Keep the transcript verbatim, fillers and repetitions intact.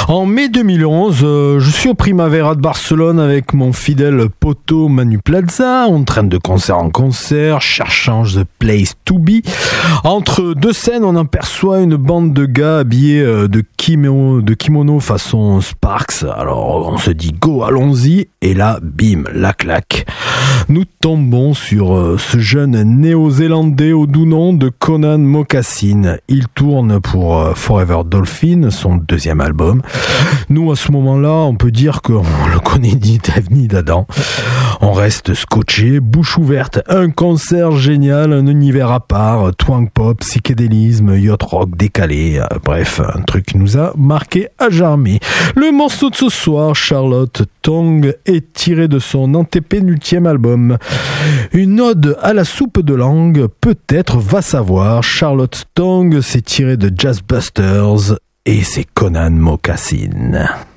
En mai deux mille onze, euh, je suis au Primavera de Barcelone avec mon fidèle poteau Manu Plaza. On traîne de concert en concert, cherchant the place to be. Entre deux scènes, on aperçoit une bande de gars habillés euh, de, kimono, de kimono façon Sparks. Alors on se dit go, allons-y. Et là, bim, la claque. Nous tombons sur euh, ce jeune néo-zélandais au doux nom de Conan Mocassin. Il tourne pour euh, Forever Dolphin, son deuxième album. Nous, à ce moment-là, on peut dire qu'on le connaît ni d'Ève ni d'Adam. On reste scotché, bouche ouverte. Un concert génial, un univers à part, twang pop, psychédélisme, yacht rock décalé. Euh, bref, un truc qui nous a marqué à jamais. Le morceau de ce soir, Charlotte Tongue, est tiré de son antépénultième album. Une ode à la soupe de langue, peut-être, va savoir. Charlotte Tongue s'est tiré de Jazz Busters et c'est Conan Mocassin.